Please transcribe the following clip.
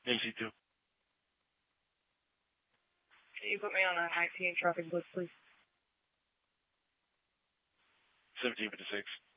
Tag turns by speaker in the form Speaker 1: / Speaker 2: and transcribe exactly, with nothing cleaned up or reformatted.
Speaker 1: M C two.
Speaker 2: Can you put me on a nineteen traffic blitz, please?
Speaker 1: seventeen fifty-six.